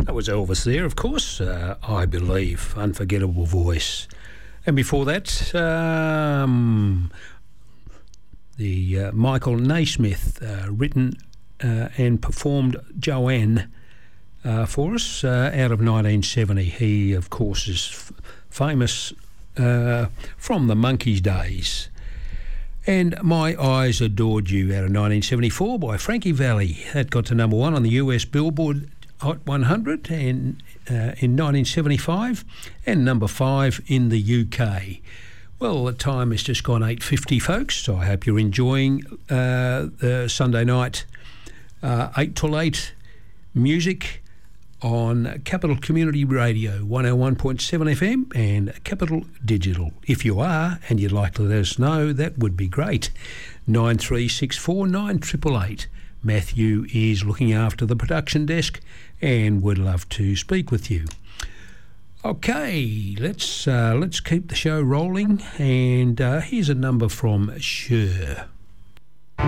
That was Elvis there, of course. I Believe, unforgettable voice. And before that, the Michael Naismith written and performed Joanne for us out of 1970. He, of course, is famous from the Monkees days. And My Eyes Adored You out of 1974 by Frankie Valli. That got to number one on the US Billboard Hot 100 in 1975 and number 5 in the UK. Well, the time has just gone 8:50, folks, so I hope you're enjoying the Sunday night 8 till 8 music on Capital Community Radio 101.7 FM and Capital Digital. If you are and you'd like to let us know, that would be great. 9364 9888. Matthew is looking after the production desk and would love to speak with you. Okay, let's keep the show rolling, and here's a number from Cher.